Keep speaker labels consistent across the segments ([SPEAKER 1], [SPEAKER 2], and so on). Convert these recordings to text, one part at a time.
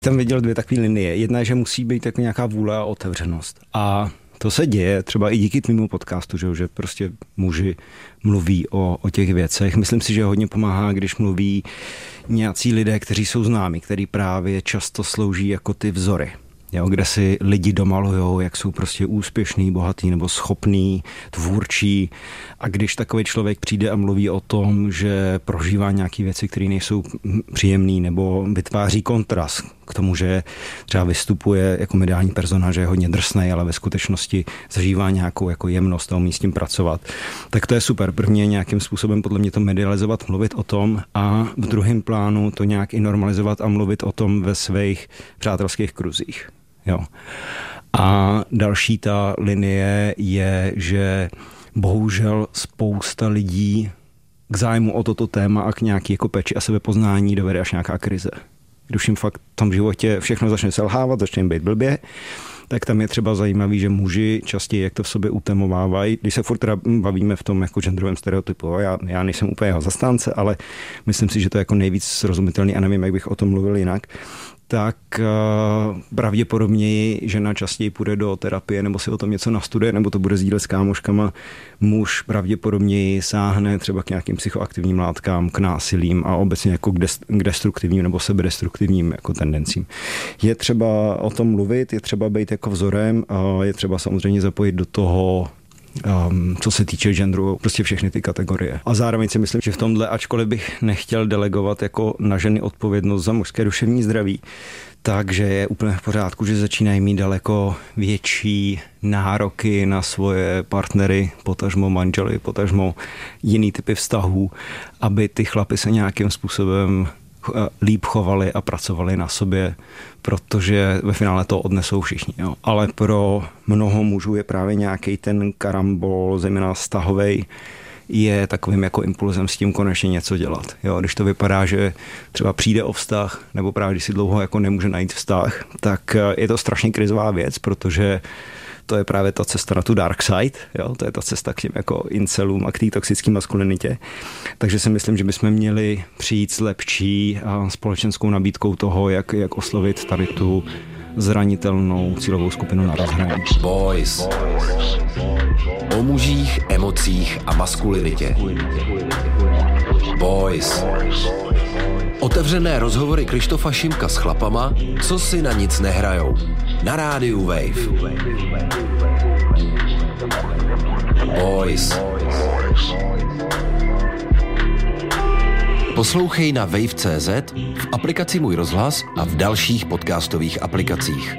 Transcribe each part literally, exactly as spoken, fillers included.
[SPEAKER 1] Tam viděl dvě takové linie. Jedna je, že musí být tak nějaká vůle a otevřenost. A to se děje třeba i díky tvému podcastu, že, že prostě muži mluví o, o těch věcech. Myslím si, že hodně pomáhá, když mluví nějací lidé, kteří jsou známí, který právě často slouží jako ty vzory. Jo, kde si lidi domalujou, jak jsou prostě úspěšný, bohatý nebo schopný, tvůrčí. A když takový člověk přijde a mluví o tom, že prožívá nějaké věci, které nejsou příjemný, nebo vytváří kontrast k tomu, že třeba vystupuje jako mediální persona, že je hodně drsnej, ale ve skutečnosti zažívá nějakou jako jemnost a umí s tím pracovat, tak to je super. První je nějakým způsobem podle mě to medializovat, mluvit o tom, a v druhém plánu to nějak i normalizovat a mluvit o tom ve svých přátelských kruzích. Jo. A další ta linie je, že bohužel spousta lidí k zájmu o toto téma a k nějaký jako péči a sebepoznání dovede až nějaká krize. Když jim fakt v tom životě všechno začne selhávat, začne jim být blbě, tak tam je třeba zajímavý, že muži častěji, jak to v sobě utemovávají, když se furt teda bavíme v tom jako genderovém stereotypu, já, já nejsem úplně jeho zastánce, ale myslím si, že to je jako nejvíc srozumitelný a nevím, jak bych o tom mluvil jinak, tak uh, pravděpodobně žena častěji půjde do terapie nebo si o tom něco nastuduje, nebo to bude sdílet s kámoškama. Muž pravděpodobně sáhne třeba k nějakým psychoaktivním látkám, k násilím a obecně jako k, dest- k destruktivním nebo sebedestruktivním jako tendencím. Je třeba o tom mluvit, je třeba být jako vzorem a je třeba samozřejmě zapojit do toho, Um, co se týče genderu, prostě všechny ty kategorie. A zároveň si myslím, že v tomhle, ačkoliv bych nechtěl delegovat jako na ženy odpovědnost za mužské duševní zdraví, takže je úplně v pořádku, že začínají mít daleko větší nároky na svoje partnery, potažmo manžely, potažmo jiný typy vztahů, aby ty chlapy se nějakým způsobem líp chovali a pracovali na sobě, protože ve finále to odnesou všichni. Jo. Ale pro mnoho mužů je právě nějaký ten karambol, zejména vztahovej, je takovým jako impulzem s tím konečně něco dělat. Jo, když to vypadá, že třeba přijde o vztah, nebo právě když si dlouho jako nemůže najít vztah, tak je to strašně krizová věc, protože to je právě ta cesta na tu dark side, jo? To je ta cesta k těm jako incelům a k té toxické maskulinitě. Takže si myslím, že bychom měli přijít s lepší a společenskou nabídkou toho, jak, jak oslovit tady tu zranitelnou cílovou skupinu na rozhraní.
[SPEAKER 2] Boys. O mužích, emocích a maskulinitě. Boys. Otevřené rozhovory Krištofa Šimka s chlapama, co si na nic nehrajou. Na rádiu Wave. Boys. Poslouchej na wave tečka cé zet, v aplikaci Můj rozhlas a v dalších podcastových aplikacích.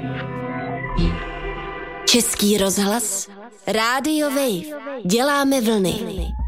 [SPEAKER 3] Český rozhlas, rádio Wave. Děláme vlny.